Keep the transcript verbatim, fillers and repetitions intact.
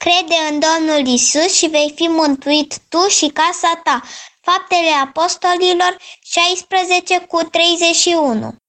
Crede în Domnul Isus și vei fi mântuit tu și casa ta. Faptele Apostolilor șaisprezece cu treizeci și unu.